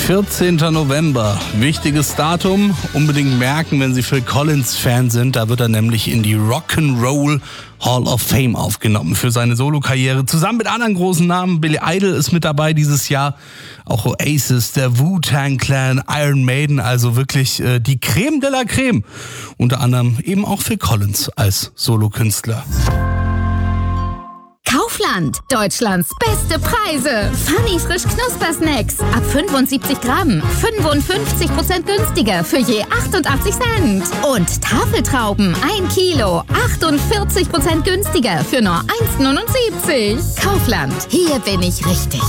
14. November, wichtiges Datum, unbedingt merken, wenn Sie Phil Collins-Fan sind. Da wird er nämlich in die Rock'n'Roll Hall of Fame aufgenommen für seine Solokarriere. Zusammen mit anderen großen Namen, Billy Idol ist mit dabei dieses Jahr, auch Oasis, der Wu-Tang Clan, Iron Maiden, also wirklich die Creme de la Creme. Unter anderem eben auch Phil Collins als Solokünstler. Kaufland, Deutschlands beste Preise. Funny frisch Knuspersnacks ab 75 Gramm, 55% günstiger für je 88 Cent. Und Tafeltrauben 1 Kilo, 48% günstiger für nur 1,79. Kaufland, hier bin ich richtig.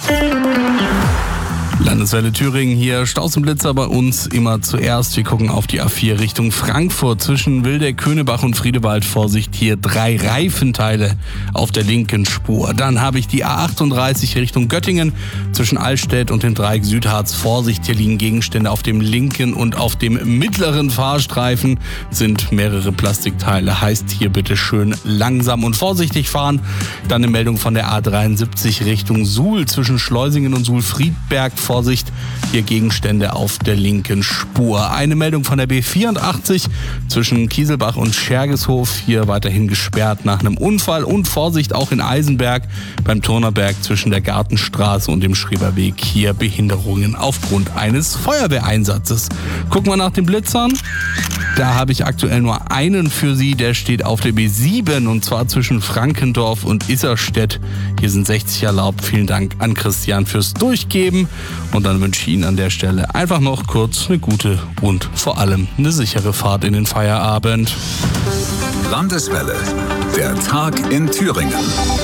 Landeswelle Thüringen hier, Staus und Blitzer bei uns immer zuerst. Wir gucken auf die A4 Richtung Frankfurt zwischen Wildeck, Köneberg und Friedewald. Vorsicht, hier 3 Reifenteile auf der linken Spur. Dann habe ich die A38 Richtung Göttingen zwischen Allstedt und dem Dreieck Südharz. Vorsicht, hier liegen Gegenstände auf dem linken und auf dem mittleren Fahrstreifen sind mehrere Plastikteile. Heißt hier bitte schön langsam und vorsichtig fahren. Dann eine Meldung von der A73 Richtung Suhl zwischen Schleusingen und Suhl-Friedberg. Vorsicht, hier Gegenstände auf der linken Spur. Eine Meldung von der B84 zwischen Kieselbach und Schergeshof, hier weiterhin gesperrt nach einem Unfall. Und Vorsicht auch in Eisenberg beim Turnerberg zwischen der Gartenstraße und dem Schreberweg, hier Behinderungen aufgrund eines Feuerwehreinsatzes. Gucken wir nach den Blitzern. Da habe ich aktuell nur einen für Sie, der steht auf der B7 und zwar zwischen Frankendorf und Isserstedt. Hier sind 60 erlaubt. Vielen Dank an Christian fürs Durchgeben und dann wünsche ich Ihnen an der Stelle einfach noch kurz eine gute und vor allem eine sichere Fahrt in den Feierabend. Landeswelle, der Tag in Thüringen.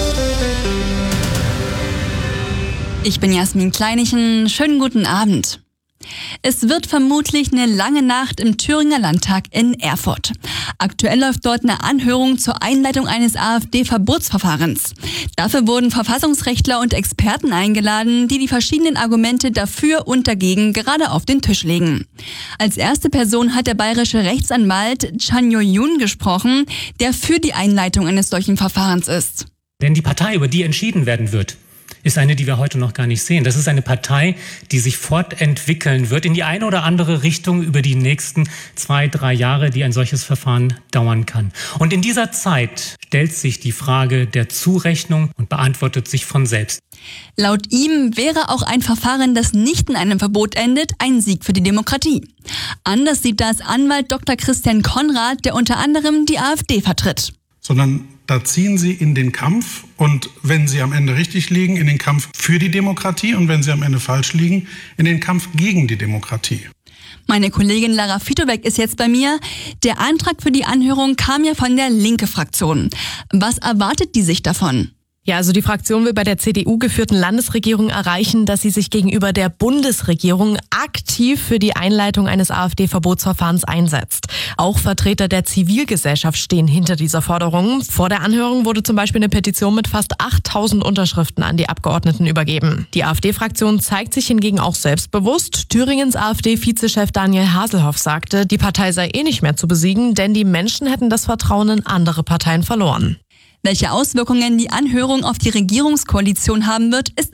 Ich bin Jasmin Kleinichen. Schönen guten Abend. Es wird vermutlich eine lange Nacht im Thüringer Landtag in Erfurt. Aktuell läuft dort eine Anhörung zur Einleitung eines AfD-Verbotsverfahrens. Dafür wurden Verfassungsrechtler und Experten eingeladen, die verschiedenen Argumente dafür und dagegen gerade auf den Tisch legen. Als erste Person hat der bayerische Rechtsanwalt Chan Yo-Yoon gesprochen, der für die Einleitung eines solchen Verfahrens ist. Denn die Partei, über die entschieden werden wird, ist eine, die wir heute noch gar nicht sehen. Das ist eine Partei, die sich fortentwickeln wird in die eine oder andere Richtung über die nächsten 2-3 Jahre, die ein solches Verfahren dauern kann. Und in dieser Zeit stellt sich die Frage der Zurechnung und beantwortet sich von selbst. Laut ihm wäre auch ein Verfahren, das nicht in einem Verbot endet, ein Sieg für die Demokratie. Anders sieht das Anwalt Dr. Christian Konrad, der unter anderem die AfD vertritt. Sondern da ziehen Sie in den Kampf und wenn Sie am Ende richtig liegen, in den Kampf für die Demokratie und wenn Sie am Ende falsch liegen, in den Kampf gegen die Demokratie. Meine Kollegin Lara Fitowek ist jetzt bei mir. Der Antrag für die Anhörung kam ja von der Linke-Fraktion. Was erwartet die sich davon? Ja, also die Fraktion will bei der CDU-geführten Landesregierung erreichen, dass sie sich gegenüber der Bundesregierung aktiv für die Einleitung eines AfD-Verbotsverfahrens einsetzt. Auch Vertreter der Zivilgesellschaft stehen hinter dieser Forderung. Vor der Anhörung wurde zum Beispiel eine Petition mit fast 8.000 Unterschriften an die Abgeordneten übergeben. Die AfD-Fraktion zeigt sich hingegen auch selbstbewusst. Thüringens AfD-Vizechef Daniel Haselhoff sagte, die Partei sei nicht mehr zu besiegen, denn die Menschen hätten das Vertrauen in andere Parteien verloren. Welche Auswirkungen die Anhörung auf die Regierungskoalition haben wird, ist